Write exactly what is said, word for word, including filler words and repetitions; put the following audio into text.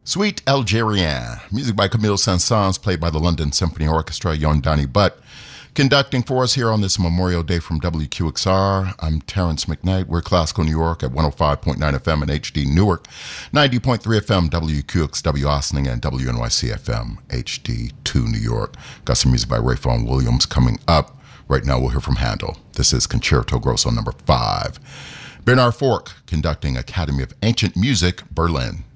Suite Algérienne, music by Camille Saint-Saëns, played by the London Symphony Orchestra, young Donnie Butt. Conducting for us here on this Memorial Day from W Q X R, I'm Terrence McKnight. We're Classical New York at one oh five point nine F M and H D Newark, ninety point three F M W Q X W Ossining, and W N Y C F M H D two New York. Got some music by Ray Vaughan Williams coming up. Right now we'll hear from Handel. This is Concerto Grosso number five. Bernard Fork conducting Academy of Ancient Music, Berlin.